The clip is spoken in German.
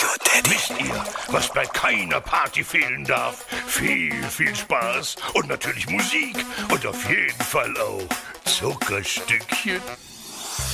Daddy. Wisst ihr, was bei keiner Party fehlen darf? Viel Spaß und natürlich Musik und auf jeden Fall auch Zuckerstückchen.